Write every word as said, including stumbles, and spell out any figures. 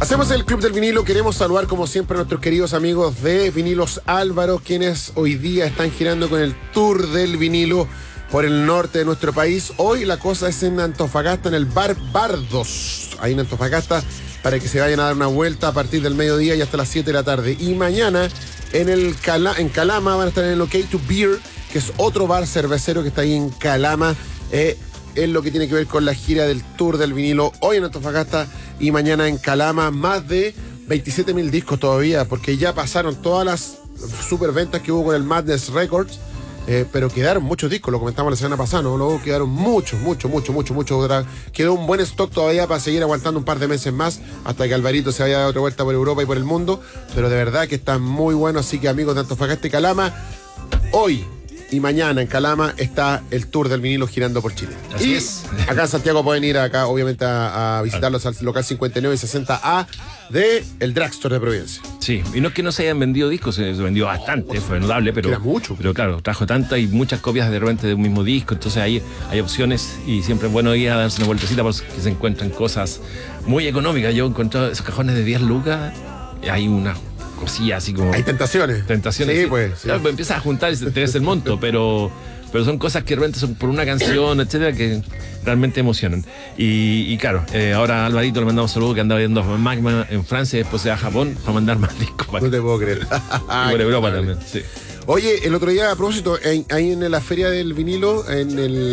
Hacemos el Club del Vinilo. Queremos saludar como siempre a nuestros queridos amigos de Vinilos Álvaro, quienes hoy día están girando con el Tour del Vinilo por el norte de nuestro país. Hoy la cosa es en Antofagasta, en el Bar Bardos, ahí en Antofagasta, para que se vayan a dar una vuelta a partir del mediodía y hasta las siete de la tarde. Y mañana en el Cala, en Calama van a estar en el OK to Beer, que es otro bar cervecero que está ahí en Calama, eh, en lo que tiene que ver con la gira del Tour del Vinilo, hoy en Antofagasta y mañana en Calama. Más de veintisiete mil discos todavía, porque ya pasaron todas las superventas que hubo con el Madness Records, eh, pero quedaron muchos discos, lo comentamos la semana pasada, ¿no? Luego quedaron muchos, muchos, muchos, muchos, muchos. Quedó un buen stock todavía para seguir aguantando un par de meses más, hasta que Alvarito se vaya a dar otra vuelta por Europa y por el mundo, pero de verdad que está muy bueno. Así que, amigos de Antofagasta y Calama, hoy y mañana en Calama está el Tour del Vinilo girando por Chile. Así y es. Acá en Santiago pueden ir acá, obviamente, a, a visitarlos al local cincuenta y nueve y sesenta A de el Drugstore de Providencia. Sí, y no es que no se hayan vendido discos, se vendió bastante, fue notable, pero... Era mucho. Pero claro, trajo tantas y muchas copias de repente de un mismo disco, entonces ahí hay opciones y siempre es bueno ir a darse una vueltecita porque se encuentran cosas muy económicas. Yo he encontrado esos cajones de diez lucas, y hay una cosilla así como... Hay tentaciones. Tentaciones. Sí, sí. pues. Sí. Claro, pues empiezas a juntar y te ves el monto, pero... pero son cosas que realmente son por una canción, etcétera, que realmente emocionan. Y, y claro, eh, ahora a Alvarito le mandamos saludos, que anda viendo a Magma en Francia, después se va a Japón para mandar más discos. Para No te puedo creer. y por Europa también, sí. Oye, el otro día, a propósito, en- ahí en la feria del vinilo, en el